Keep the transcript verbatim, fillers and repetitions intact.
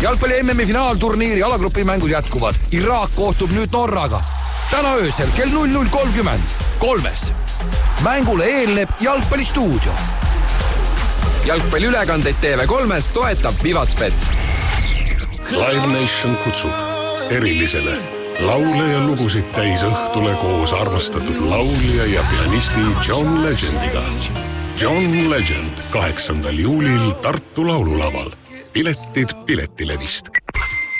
Jalgpalli M M-i finaalturniiri alagrupi mängud jätkuvad. Iraak kohtub nüüd Norraga. Täna öösel kell null null kolmkümmend kolmes. Mängule eelneb jalgpallistuudio. Jalgpalliülekandeid T V kolmes toetab Vivatbet. Live Nation kutsub erilisele laule ja lugusid täis õhtule koos armastatud laulja ja pianisti John Legendiga. John Legend kaheksandal juulil Tartu laululaval. Piletid Piletilevist.